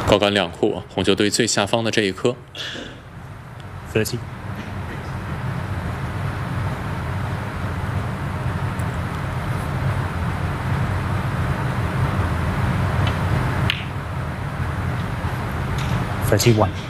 高杆两户，红球队最下方的这一颗。 30. $31.